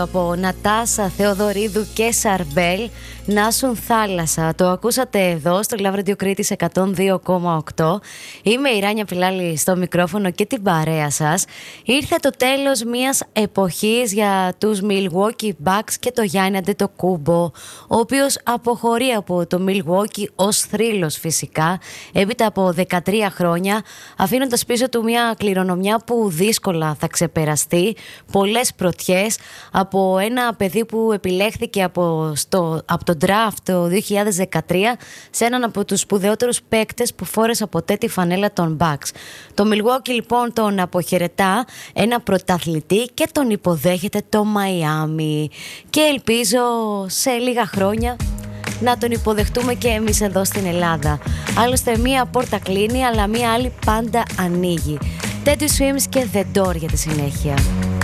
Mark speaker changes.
Speaker 1: Από Νατάσα, Θεοδωρίδου και Σαρμπέλ, Νάσουν Θάλασσα. Το ακούσατε εδώ στο Love Radio Κρήτης 102,8. Είμαι η Ράνια Πιλάλη στο μικρόφωνο και την παρέα σας. Ήρθε το τέλος μιας εποχής για τους Milwaukee Bucks και το Γιάννη Αντετοκούμπο, ο οποίος αποχωρεί από το Milwaukee ως θρύλος φυσικά, έπειτα από 13 χρόνια, αφήνοντας πίσω του μια κληρονομιά που δύσκολα θα ξεπεραστεί, πολλές πρωτιές, από ένα παιδί που επιλέχθηκε από το draft το 2013 σε έναν από τους σπουδαιότερους παίκτες που φόρεσε ποτέ τη φανέλα των Bucks. Το Milwaukee λοιπόν τον αποχαιρετά ένα πρωταθλητή και τον υποδέχεται το Miami. Και ελπίζω σε λίγα χρόνια να τον υποδεχτούμε και εμείς εδώ στην Ελλάδα. Άλλωστε μία πόρτα κλείνει αλλά μία άλλη πάντα ανοίγει. Teddy Swims και The Door για τη συνέχεια.